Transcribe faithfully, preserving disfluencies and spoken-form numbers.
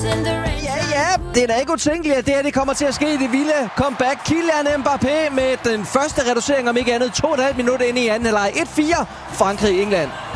Ja, ja, det er da ikke utænkeligt, at det her det kommer til at ske i det vilde comeback. Kylian Mbappé med den første reducering, om ikke andet, to og et halvt minut ind i anden halvleg. et fire, Frankrig-England.